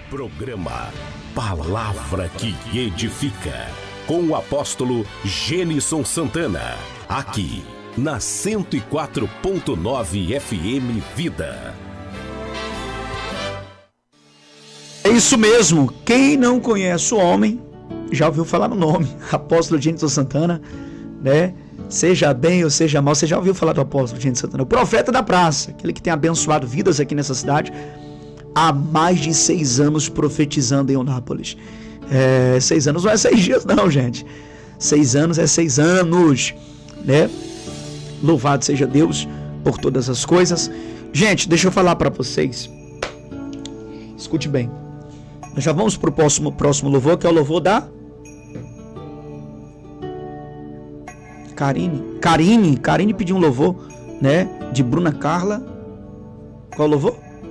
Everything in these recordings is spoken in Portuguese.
Programa Palavra que Edifica, com o apóstolo Gênison Santana, aqui na 104.9 FM Vida. É isso mesmo, quem não conhece o homem, já ouviu falar no nome, apóstolo Gênison Santana, né? Seja bem ou seja mal, você já ouviu falar do apóstolo Gênison Santana, o profeta da praça, aquele que tem abençoado vidas aqui nessa cidade, há mais de 6 anos profetizando em Eunápolis. 6 anos não é 6 dias não, gente. 6 anos é 6 anos, né? Louvado seja Deus por todas as coisas. Gente, deixa eu falar para vocês. Escute bem. Nós já vamos para o próximo louvor, que é o louvor da Karine pediu um louvor, né? De Bruna Carla. Qual louvor?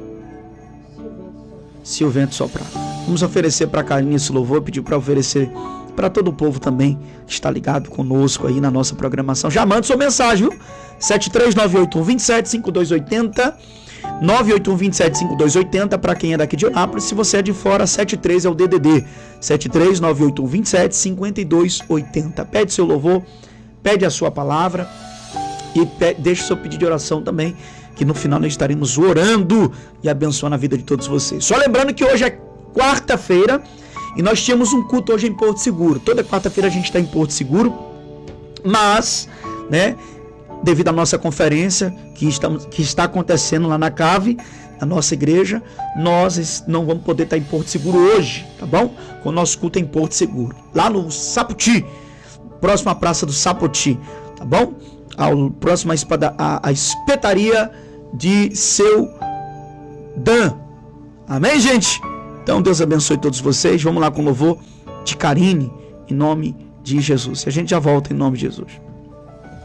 Se o Vento Soprar. Vamos oferecer para a Karine esse louvor, pediu para oferecer para todo o povo também que está ligado conosco aí na nossa programação. Já manda sua mensagem, viu? 73-981-27-5280, 981-27-5280 para quem é daqui de Eunápolis. Se você é de fora, 73 é o DDD, 73-981-27-5280. Pede seu louvor, pede a sua palavra e deixe seu pedido de oração também, que no final nós estaremos orando e abençoando a vida de todos vocês. Só lembrando que hoje é quarta-feira e nós tínhamos um culto hoje em Porto Seguro. Toda quarta-feira a gente está em Porto Seguro, mas, né, devido à nossa conferência que está acontecendo lá na Cave, na nossa igreja, nós não vamos poder estar em Porto Seguro hoje, tá bom? Com o nosso culto em Porto Seguro, lá no Sapoti, próxima praça do Sapoti, tá bom? Próxima a espetaria de Seu Dan. Amém, gente? Então Deus abençoe todos vocês. Vamos lá com o louvor de Karine, em nome de Jesus. E a gente já volta em nome de Jesus.